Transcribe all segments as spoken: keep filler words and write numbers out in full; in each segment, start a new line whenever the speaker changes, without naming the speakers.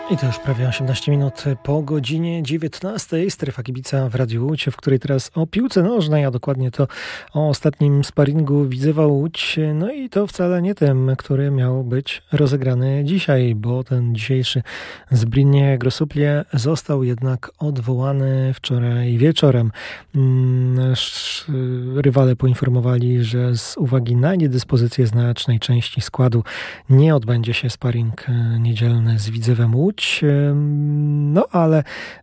I to już prawie osiemnaście minut po godzinie dziewiętnastej. Strefa Kibica w Radiu Łódź, w której teraz o piłce nożnej, a dokładnie to o ostatnim sparingu Widzewa Łódź. No i to wcale nie tym, który miał być rozegrany dzisiaj, bo ten dzisiejszy Zbrojenie Grosuplje został jednak odwołany wczoraj wieczorem. Rywale poinformowali, że z uwagi na niedyspozycję znacznej części składu nie odbędzie się sparing niedzielny z Widzewem Łódź. No ale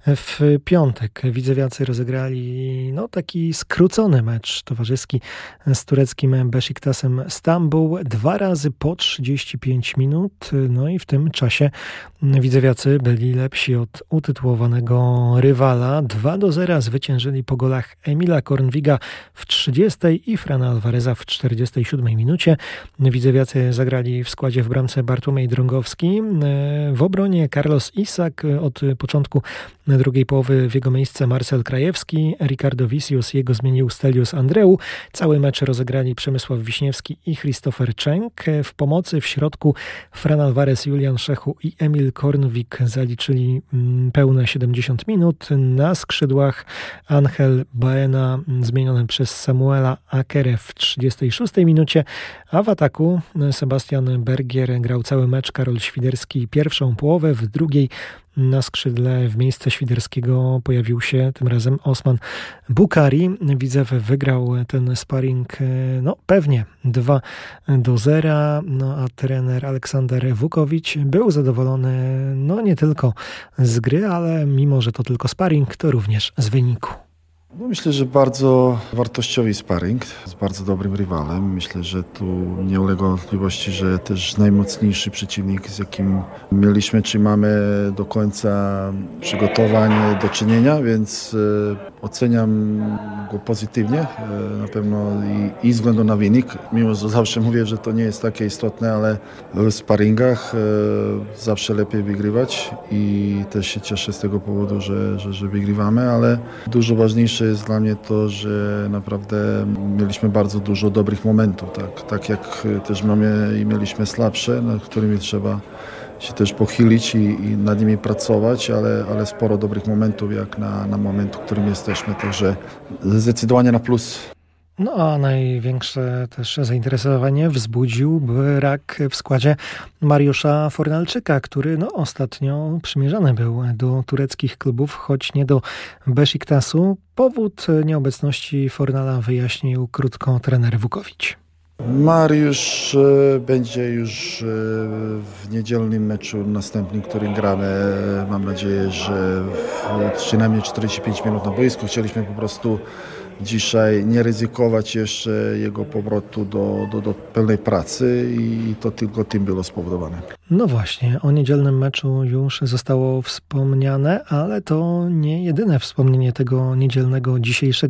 w piątek widzewiacy rozegrali no, taki skrócony mecz towarzyski z tureckim Beşiktaşem Stambuł. Dwa razy po trzydzieści pięć minut. No i w tym czasie widzewiacy byli lepsi od utytułowanego rywala. dwa do zera zwyciężyli po golach Emila Kornwiga w trzydziestej i Frana Alvareza w czterdziestej siódmej minucie. Widzewiacy zagrali w składzie w bramce Bartłomiej Drągowski. W obronie Carlos Isak, od początku drugiej połowy w jego miejsce Marcel Krajewski, Ricardo Vicius, jego zmienił Stelios Andreu. Cały mecz rozegrali Przemysław Wiśniewski i Christopher Czenk. W pomocy w środku Fran Alvarez, Julian Szechu i Emil Kornwik zaliczyli pełne siedemdziesiąt minut. Na skrzydłach Angel Baena zmieniony przez Samuela Akerę w trzydziestej szóstej minucie, a w ataku Sebastian Bergier grał cały mecz, Karol Świderski pierwszą połowę, w drugiej na skrzydle w miejsce Świderskiego pojawił się tym razem Osman Bukari. Widzew wygrał ten sparring no pewnie dwa do zera, no a trener Aleksander Wukowicz był zadowolony no nie tylko z gry, ale mimo, że to tylko sparring, to również z wyniku.
No myślę, że bardzo wartościowy sparring z bardzo dobrym rywalem. Myślę, że tu nie ulega wątpliwości, że też najmocniejszy przeciwnik, z jakim mieliśmy czy mamy do końca przygotowań do czynienia, więc e, oceniam go pozytywnie e, na pewno i, i ze względu na wynik. Mimo że zawsze mówię, że to nie jest takie istotne, ale w sparingach e, zawsze lepiej wygrywać i też się cieszę z tego powodu, że, że, że wygrywamy, ale dużo ważniejsze jest dla mnie to, że naprawdę mieliśmy bardzo dużo dobrych momentów, tak, tak jak też mamy i mieliśmy słabsze, nad którymi trzeba się też pochylić i, i nad nimi pracować, ale, ale sporo dobrych momentów jak na, na moment, w którym jesteśmy, także zdecydowanie na plus.
No a największe też zainteresowanie wzbudził brak w składzie Mariusza Fornalczyka, który no ostatnio przymierzany był do tureckich klubów, choć nie do Beşiktaşu. Powód nieobecności Fornala wyjaśnił krótko trener Wukowicz.
Mariusz będzie już w niedzielnym meczu następnym, którym gramy. Mam nadzieję, że przynajmniej czterdzieści pięć minut na boisku. Chcieliśmy po prostu dzisiaj nie ryzykować jeszcze jego powrotu do, do, do pełnej pracy i to tylko tym było spowodowane.
No właśnie, o niedzielnym meczu już zostało wspomniane, ale to nie jedyne wspomnienie tego niedzielnego dzisiejszego